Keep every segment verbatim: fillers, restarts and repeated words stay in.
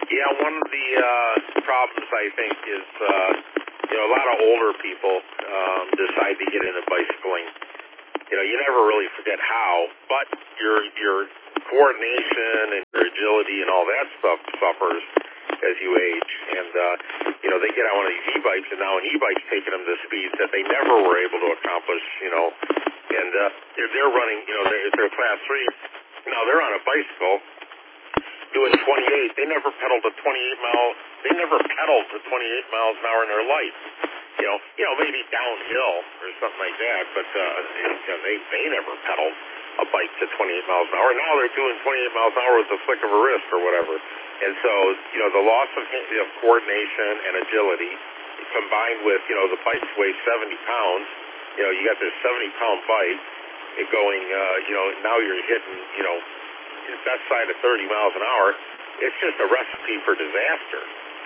Yeah, one of the uh, problems, I think, is, uh, you know, a lot of older people um, decide to get into bicycling. You know, you never really forget how, but your your coordination and your agility and all that stuff suffers as you age. And, uh, you know, they get on one of these e-bikes, and now an e-bike's taking them to speeds that they never were able to accomplish, you know. And uh, they're, they're running, you know, they're, they're class three. Now, they're on a bicycle doing twenty-eight. They never pedaled to twenty-eight miles. They never pedaled to twenty-eight miles an hour in their life. You know, you know, maybe downhill or something like that, but uh, you know, they they never pedaled a bike to twenty-eight miles an hour. Now they're doing twenty-eight miles an hour with the flick of a wrist or whatever. And so, you know, the loss of, you know, coordination and agility combined with, you know, the bikes weigh seventy pounds. You know, you got this seventy pound bike going, uh, you know, now you're hitting, you know, the best side of thirty miles an hour. It's just a recipe for disaster.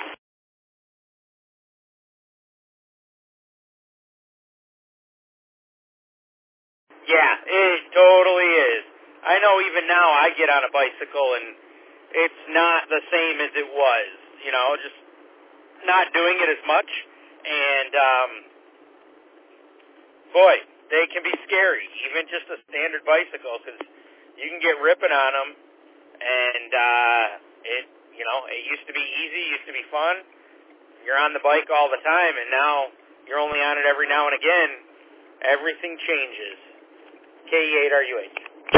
Yeah, it totally is. I know even now I get on a bicycle and it's not the same as it was. You know, just not doing it as much. And, um, boy, they can be scary, even just a standard bicycle, because you can get ripping on them. And, uh, it, you know, it used to be easy, used to be fun. You're on the bike all the time, and now you're only on it every now and again. Everything changes. K E eight R U H.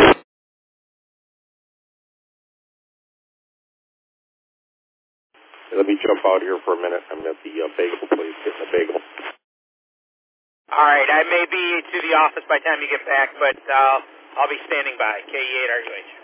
Let me jump out here for a minute. I'm at the uh, bagel place getting a bagel. All right, I may be to the office by the time you get back, but uh, I'll be standing by. K E eight R U H.